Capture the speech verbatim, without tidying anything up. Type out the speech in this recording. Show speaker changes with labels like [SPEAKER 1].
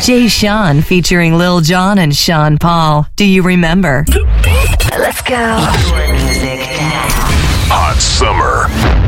[SPEAKER 1] Jay Sean featuring Lil Jon and Sean Paul. Do you remember? Let's go. Your music now.
[SPEAKER 2] Hot Summer.